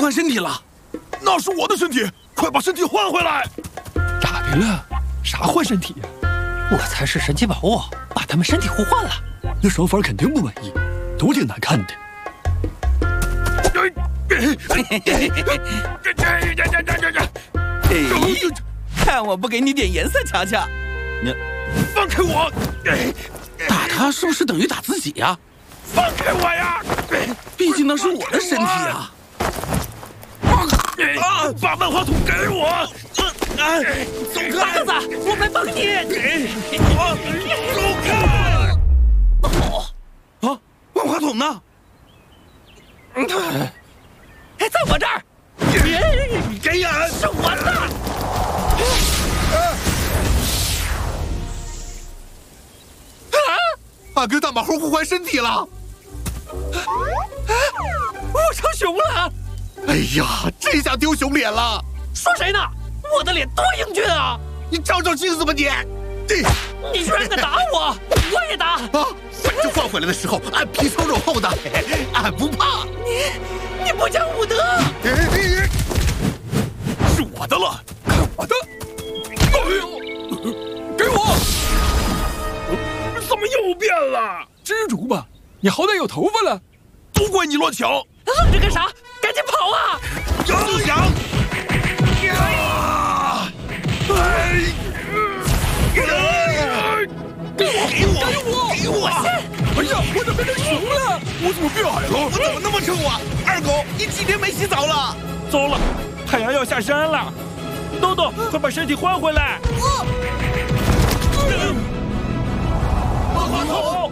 换身体了。那是我的身体，快把身体换回来！ 咋的了？啥换身体呀？ 我才是神奇宝物，把他们身体互换了。 那双方肯定不满意，都挺难看的。 看我不给你点颜色瞧瞧！ 你放开我！ 打他是不是等于打自己呀？ 放开我呀！ 毕竟那是我的身体啊！ 把万花筒给我！ 走开！大个子，我来帮你！ 走开！ 啊，万花筒呢？ 在我这儿。 给俺！ 是我的！ 俺跟大马猴互换身体了！ 我成熊了！ 哎呀，这下丢熊脸了！ 说谁呢？我的脸多英俊啊！ 你照照镜子吧你！ 你居然敢打我，我也打！ 啊，反正换回来的时候，俺皮糙肉厚的，俺不怕。 你不讲武德！ 是我的了，看我的！哎呦，给我！怎么又变了？ 蜘蛛吧，你好歹有头发了。 都怪你乱抢！ 愣着干啥？赶紧跑啊！ 养！给我！ 哎呀，我怎么变成熊了？我怎么变矮了？ 我怎么那么臭啊？二狗，你几天没洗澡了？ 糟了，太阳要下山了！豆豆，快把身体换回来！ 万花筒！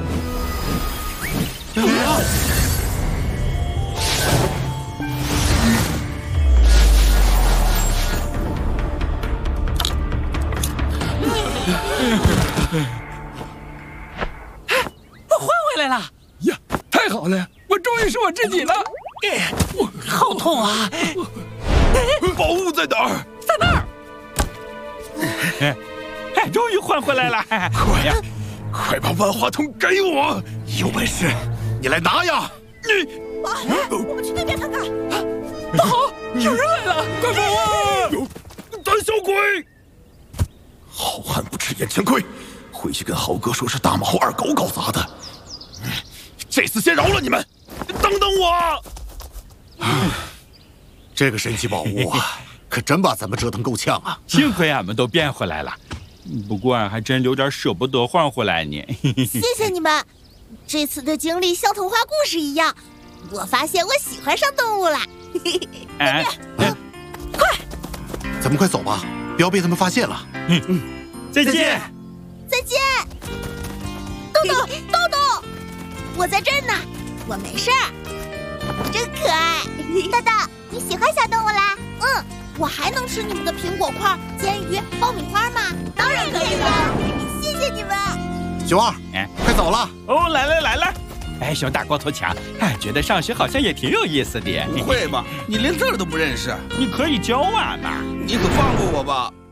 我换回来了！ 呀，太好了，我终于是我自己了！ 好痛啊！ 宝物在哪儿？ 在那儿！ 哎，终于换回来了！ 快呀，快把万花筒给我！ 有本事你来拿呀！ 我们去那边看看。 不好，有人来了！快跑啊！ 胆小鬼！好汉不吃眼前亏，回去跟豪哥说是大马猴二狗搞砸的。这次先饶了你们，等等我！ 这个神奇宝物啊，可真把咱们折腾够呛啊！ 幸亏俺们都变回来了，不过俺还真有点舍不得换回来呢。 谢谢你们，这次的经历像童话故事一样，我发现我喜欢上动物了。 哎， 快， 咱们快走吧，不要被他们发现了。 再见。 再见，豆豆，我在这儿呢，我没事儿，真可爱。豆豆，你喜欢小动物啦？我还能吃你们的苹果块、煎鱼、爆米花吗？当然可以了，谢谢你们。 熊二，快走了。 哦，来了。哎，熊大光头强，哎，觉得上学好像也挺有意思的。 不会吧？你连字儿都不认识？ 你可以教俺嘛。 你可放过我吧。